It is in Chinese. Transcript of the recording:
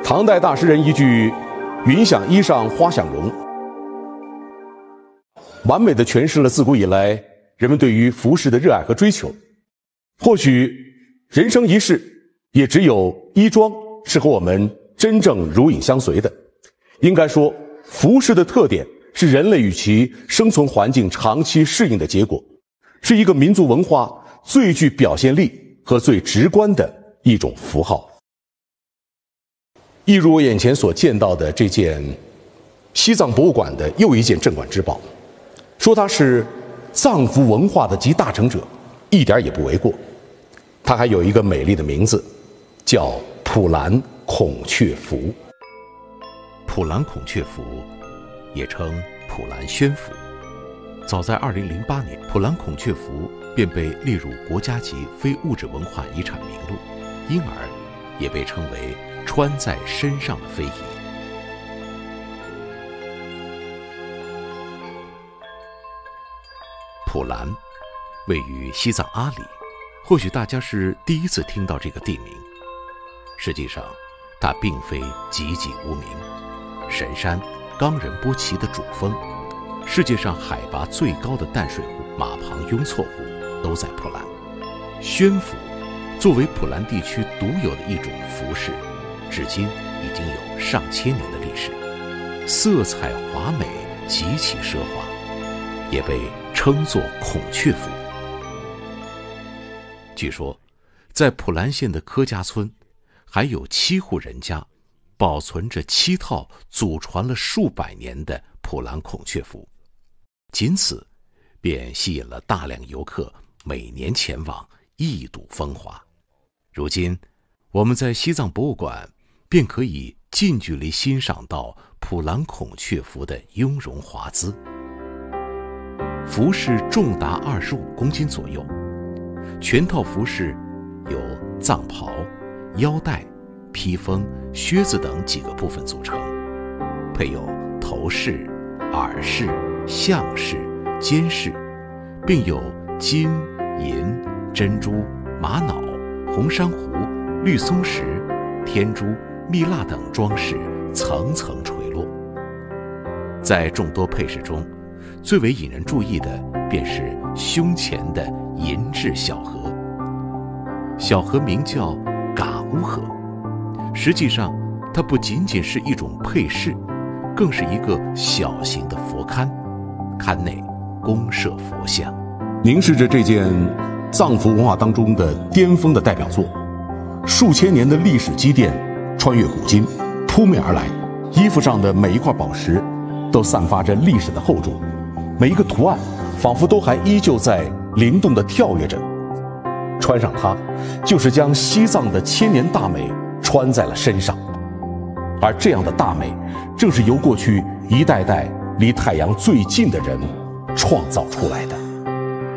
唐代大诗人一句“云想衣裳花想容”，完美的诠释了自古以来人们对于服饰的热爱和追求。或许人生一世，也只有衣装是和我们真正如影相随的。应该说，服饰的特点是人类与其生存环境长期适应的结果，是一个民族文化最具表现力和最直观的一种符号。一如我眼前所见到的这件西藏博物馆的又一件镇馆之宝，说它是藏服文化的集大成者，一点也不为过。它还有一个美丽的名字，叫普兰孔雀服。 普兰孔雀服也称普兰宣服，早在2008年，普兰孔雀服便被列入国家级非物质文化遗产名录，因而也被称为穿在身上的非遗。普兰位于西藏阿里，或许大家是第一次听到这个地名。实际上，它并非籍籍无名。神山、冈仁波齐的主峰，世界上海拔最高的淡水湖马旁雍措湖都在普兰。宣服作为普兰地区独有的一种服饰，至今已经有上千年的历史，色彩华美，极其奢华，也被称作孔雀服。据说，在普兰县的柯家村，还有7户人家保存着7套祖传了数百年的普兰孔雀服，仅此便吸引了大量游客每年前往，一睹风华。如今，我们在西藏博物馆便可以近距离欣赏到普兰孔雀服的雍容华姿。服饰重达25公斤左右，全套服饰由藏袍、腰带、披风、靴子等几个部分组成，配有头饰、耳饰、项饰、肩饰，并有金、银、珍珠、玛瑙、红珊瑚、绿松石、天珠、蜜蜡等装饰层层垂落。在众多配饰中，最为引人注意的便是胸前的银质小盒。小盒名叫噶乌盒，实际上它不仅仅是一种配饰，更是一个小型的佛龛，龛内供设佛像。 凝视着这件藏服文化当中的巅峰的代表作，数千年的历史积淀穿越古今，扑面而来。衣服上的每一块宝石都散发着历史的厚重，每一个图案仿佛都还依旧在灵动地跳跃着。穿上它，就是将西藏的千年大美穿在了身上。而这样的大美，正是由过去一代代离太阳最近的人创造出来的。